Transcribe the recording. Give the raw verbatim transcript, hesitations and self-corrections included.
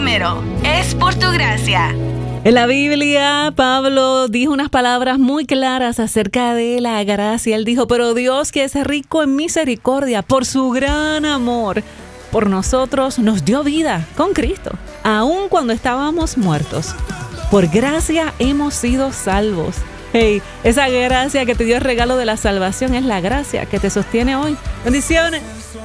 Romero. Es por tu gracia. En la Biblia, Pablo dijo unas palabras muy claras acerca de la gracia. Él dijo, pero Dios, que es rico en misericordia, por su gran amor por nosotros, nos dio vida con Cristo, aun cuando estábamos muertos. Por gracia hemos sido salvos. Hey, esa gracia que te dio el regalo de la salvación es la gracia que te sostiene hoy. Bendiciones.